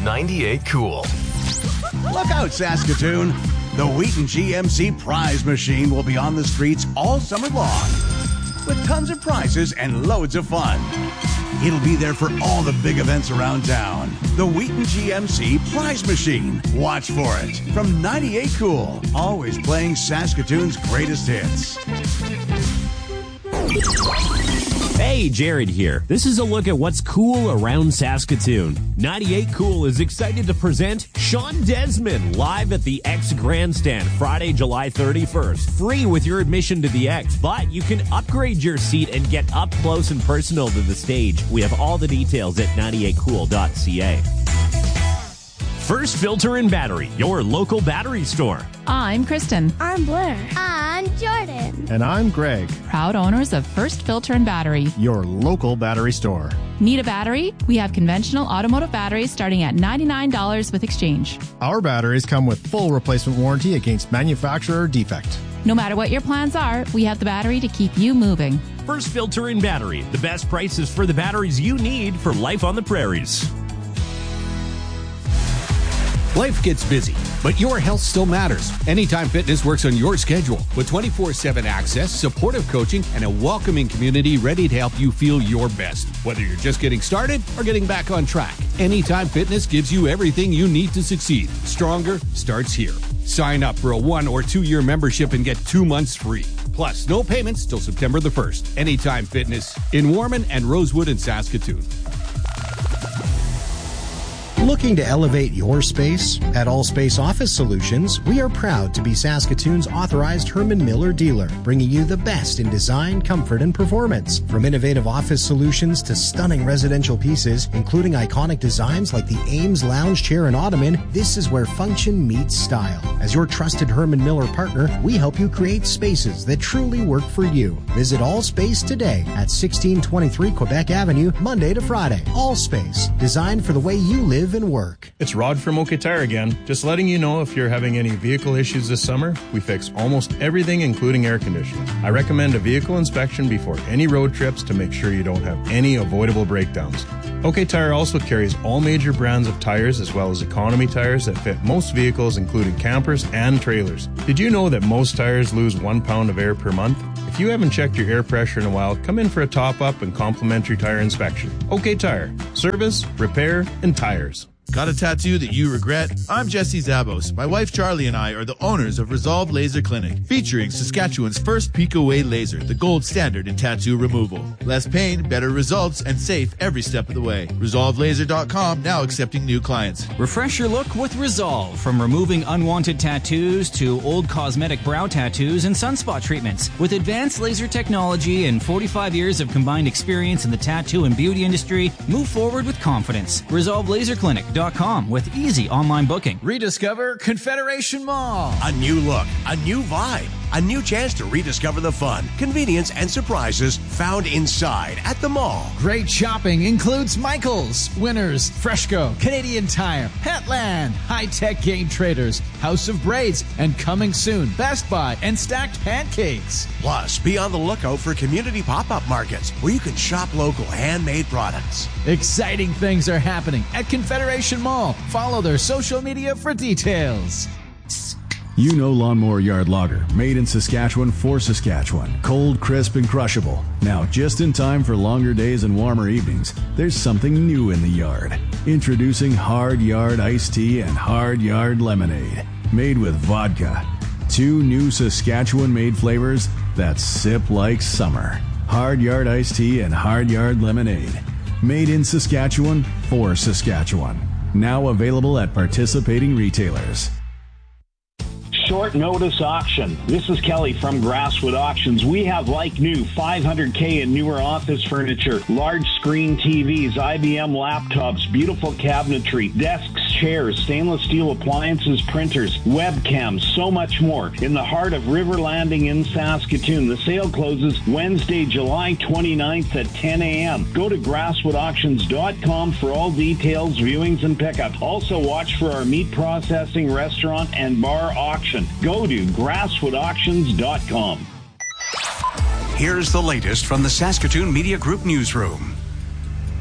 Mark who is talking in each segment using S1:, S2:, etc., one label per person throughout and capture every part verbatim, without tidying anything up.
S1: ninety-eight Cool.
S2: Look out, Saskatoon. The Wheaton G M C Prize Machine will be on the streets all summer long with tons of prizes and loads of fun. It'll be there for all the big events around town. The Wheaton G M C Prize Machine. Watch for it. From ninety-eight Cool. Always playing Saskatoon's greatest hits.
S3: Hey, Jared here. This is a look at what's cool around Saskatoon. ninety-eight Cool is excited to present Sean Desmond live at the X Grandstand Friday, July thirty-first. Free with your admission to the X, but you can upgrade your seat and get up close and personal to the stage. We have all the details at ninety-eight cool dot c a. First Filter and Battery, your local battery store.
S4: I'm Kristen.
S5: I'm Blair. I'm Jordan.
S6: And I'm Greg.
S4: Proud owners of First Filter and Battery,
S6: your local battery store.
S4: Need a battery? We have conventional automotive batteries starting at ninety-nine dollars with exchange.
S6: Our batteries come with full replacement warranty against manufacturer defect.
S4: No matter what your plans are, we have the battery to keep you moving.
S3: First Filter and Battery, the best prices for the batteries you need for life on the prairies.
S7: Life gets busy, but your health still matters. Anytime Fitness works on your schedule with twenty-four seven access, supportive coaching, and a welcoming community ready to help you feel your best. Whether you're just getting started or getting back on track, Anytime Fitness gives you everything you need to succeed. Stronger starts here. Sign up for a one or two year membership and get two months free. Plus, no payments till September the first. Anytime Fitness in Warman and Rosewood in Saskatoon.
S8: Looking to elevate your space? At All Space Office Solutions, we are proud to be Saskatoon's authorized Herman Miller dealer, bringing you the best in design, comfort, and performance. From innovative office solutions to stunning residential pieces, including iconic designs like the Ames lounge chair and ottoman, this is where function meets style. As your trusted Herman Miller partner, we help you create spaces that truly work for you. Visit All Space today at sixteen twenty-three Quebec Avenue, Monday to Friday. All Space, designed for the way you live and work.
S9: It's Rod from OK Tire again. Just letting you know if you're having any vehicle issues this summer, we fix almost everything, including air conditioning. I recommend a vehicle inspection before any road trips to make sure you don't have any avoidable breakdowns. OK Tire also carries all major brands of tires as well as economy tires that fit most vehicles, including campers and trailers. Did you know that most tires lose one pound of air per month? If you haven't checked your air pressure in a while, come in for a top-up and complimentary tire inspection. OK Tire. Service, repair, and tires.
S10: Got a tattoo that you regret? I'm Jesse Zabos. My wife Charlie and I are the owners of Resolve Laser Clinic, featuring Saskatchewan's first peak away laser, the gold standard in tattoo removal. Less pain, better results, and safe every step of the way. Resolve Laser dot com, now accepting new clients.
S11: Refresh your look with Resolve, from removing unwanted tattoos to old cosmetic brow tattoos and sunspot treatments. With advanced laser technology and forty-five years of combined experience in the tattoo and beauty industry, move forward with confidence. Resolve Laser Clinic dot com with easy online booking.
S12: Rediscover Confederation Mall.
S2: A new look, a new vibe, a new chance to rediscover the fun, convenience, and surprises found inside at the mall.
S12: Great shopping includes Michaels, Winners, Freshco, Canadian Tire, Petland, High Tech Game Traders, House of Braids, and coming soon, Best Buy and Stacked Pancakes.
S2: Plus, be on the lookout for community pop-up markets where you can shop local handmade products.
S12: Exciting things are happening at Confederation Mall. Follow their social media for details.
S13: You know Lawnmower Yard Lager, made in Saskatchewan for Saskatchewan. Cold, crisp, and crushable. Now, just in time for longer days and warmer evenings, there's something new in the yard. Introducing Hard Yard Iced Tea and Hard Yard Lemonade, made with vodka. Two new Saskatchewan-made flavors that sip like summer. Hard Yard Iced Tea and Hard Yard Lemonade. Made in Saskatchewan for Saskatchewan. Now available at participating retailers.
S14: Short notice auction. This is Kelly from Grasswood Auctions. We have like new five hundred K and newer office furniture, large screen T Vs, I B M laptops, beautiful cabinetry, desks, chairs, stainless steel appliances, printers, webcams, so much more in the heart of River Landing in Saskatoon. The sale closes Wednesday, July twenty-ninth at ten a.m. Go to grasswood auctions dot com for all details, viewings, and pickup. Also watch for our meat processing, restaurant, and bar auction. Go to grasswood auctions dot com.
S2: Here's the latest from the Saskatoon Media Group newsroom.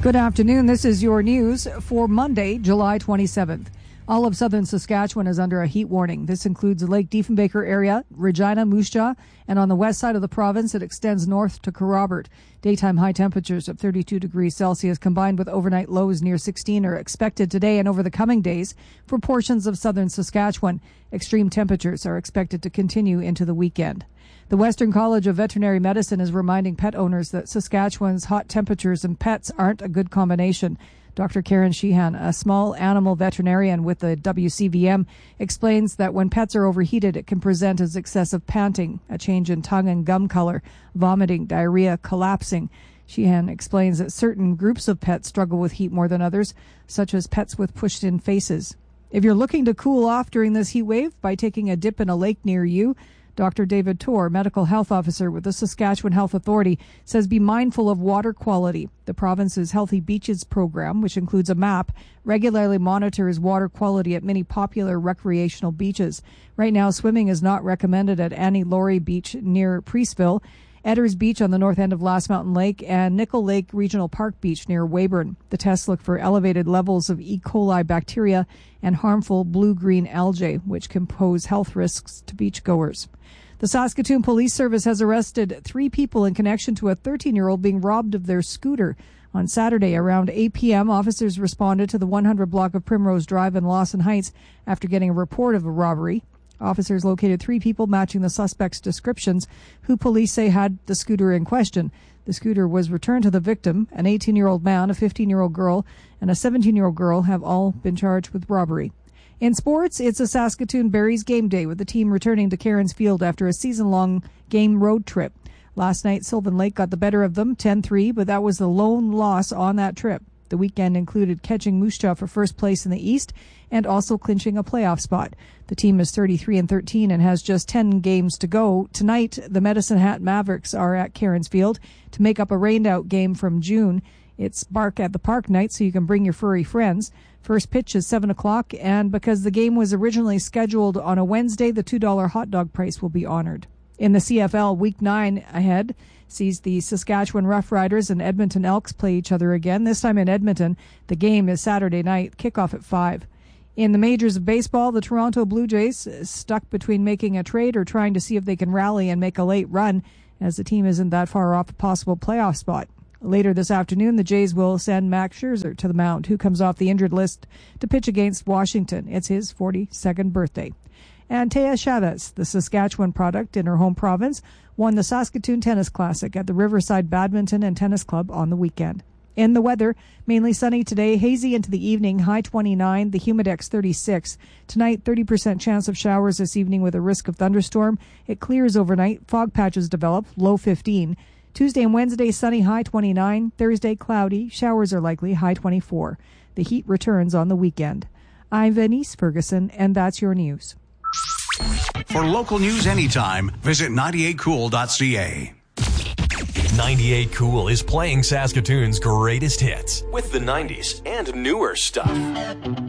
S1: Good afternoon. This is your news for Monday, July twenty-seventh. All of southern Saskatchewan is under a heat warning. This includes the Lake Diefenbaker area, Regina, Moose Jaw, and on the west side of the province, it extends north to Kerrobert. Daytime high temperatures of thirty-two degrees Celsius combined with overnight lows near sixteen are expected today and over the coming days for portions of southern Saskatchewan. Extreme temperatures are expected to continue into the weekend. The Western College of Veterinary Medicine is reminding pet owners that Saskatchewan's hot temperatures and pets aren't a good combination. Doctor Karen Sheehan, a small animal veterinarian with the W C V M, explains that when pets are overheated, it can present as excessive panting, a change in tongue and gum color, vomiting, diarrhea, collapsing. Sheehan explains that certain groups of pets struggle with heat more than others, such as pets with pushed-in faces. If you're looking to cool off during this heat wave by taking a dip in a lake near you, Doctor David Torr, Medical Health Officer with the Saskatchewan Health Authority, says be mindful of water quality. The province's Healthy Beaches program, which includes a map, regularly monitors water quality at many popular recreational beaches. Right now, swimming is not recommended at Annie Laurie Beach near Priestville, Edders Beach on the north end of Last Mountain Lake, and Nickel Lake Regional Park Beach near Weyburn. The tests look for elevated levels of E. coli bacteria and harmful blue-green algae, which can pose health risks to beachgoers. The Saskatoon Police Service has arrested three people in connection to a thirteen-year-old being robbed of their scooter. On Saturday, around eight p.m., officers responded to the one hundred block of Primrose Drive in Lawson Heights after getting a report of a robbery. Officers located three people matching the suspects' descriptions, who police say had the scooter in question. The scooter was returned to the victim. An eighteen-year-old man, a fifteen-year-old girl, and a seventeen-year-old girl have all been charged with robbery. In sports, it's a Saskatoon Berries game day with the team returning to Cairns Field after a season-long game road trip. Last night, Sylvan Lake got the better of them, ten three, but that was the lone loss on that trip. The weekend included catching Moose Jaw for first place in the East and also clinching a playoff spot. The team is thirty-three and thirteen and has just ten games to go. Tonight, the Medicine Hat Mavericks are at Cairns Field to make up a rained-out game from June. It's Bark at the Park night, so you can bring your furry friends. First pitch is seven o'clock, and because the game was originally scheduled on a Wednesday, the two dollar hot dog price will be honored. In the C F L, Week nine ahead sees the Saskatchewan Roughriders and Edmonton Elks play each other again, this time in Edmonton. The game is Saturday night, kickoff at five. In the majors of baseball, the Toronto Blue Jays is stuck between making a trade or trying to see if they can rally and make a late run, as the team isn't that far off a possible playoff spot. Later this afternoon, the Jays will send Max Scherzer to the mound, who comes off the injured list to pitch against Washington. It's his forty-second birthday. And Taya Chavez, the Saskatchewan product in her home province, won the Saskatoon Tennis Classic at the Riverside Badminton and Tennis Club on the weekend. In the weather, mainly sunny today, hazy into the evening, high twenty-nine, the Humidex thirty-six. Tonight, thirty percent chance of showers this evening with a risk of thunderstorm. It clears overnight, fog patches develop, low fifteen. Tuesday and Wednesday, sunny, high twenty-nine. Thursday, cloudy. Showers are likely, high twenty-four. The heat returns on the weekend. I'm Venice Ferguson, and that's your news.
S2: For local news anytime, visit ninety-eight cool dot c a.
S15: ninety-eight Cool is playing Saskatoon's greatest hits with the nineties and newer stuff.